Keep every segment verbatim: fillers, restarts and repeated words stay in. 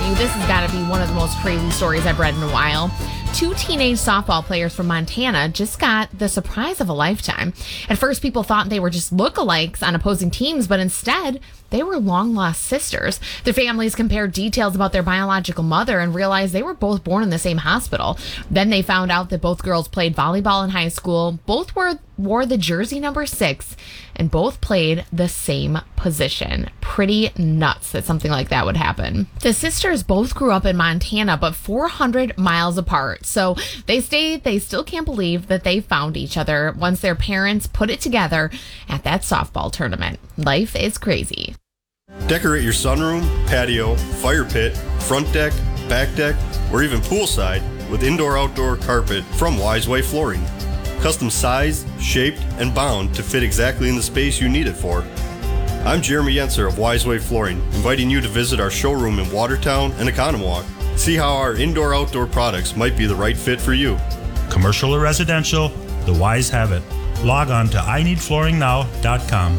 you, this has got to be one of the most crazy stories I've read in a while. Two teenage softball players from Montana just got the surprise of a lifetime. At first, people thought they were just lookalikes on opposing teams, but instead, they were long-lost sisters. Their families compared details about their biological mother and realized they were both born in the same hospital. Then they found out that both girls played volleyball in high school, both were, wore the jersey number six, and both played the same position. Pretty nuts that something like that would happen. The sisters both grew up in Montana, but four hundred miles apart. So they stayed, they still can't believe that they found each other once their parents put it together at that softball tournament. Life is crazy. Decorate your sunroom, patio, fire pit, front deck, back deck, or even poolside with indoor-outdoor carpet from Wiseway Flooring. Custom sized, shaped, and bound to fit exactly in the space you need it for. I'm Jeremy Yenser of Wiseway Flooring, inviting you to visit our showroom in Watertown and Oconomowoc. See how our indoor-outdoor products might be the right fit for you. Commercial or residential, the Wise have it. Log on to I need flooring now dot com.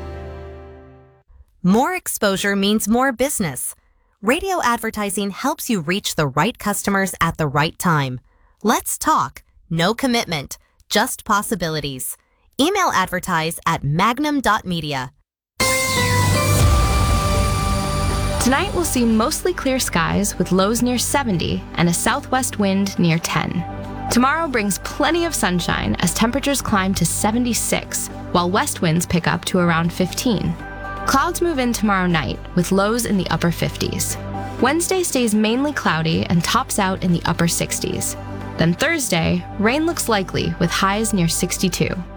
More exposure means more business. Radio advertising helps you reach the right customers at the right time. Let's talk. No commitment, just possibilities. Email advertise at magnum dot media. Tonight we'll see mostly clear skies with lows near seventy and a southwest wind near ten. Tomorrow brings plenty of sunshine as temperatures climb to seventy-six, while west winds pick up to around fifteen. Clouds move in tomorrow night with lows in the upper fifties. Wednesday stays mainly cloudy and tops out in the upper sixties. Then Thursday, rain looks likely with highs near sixty-two.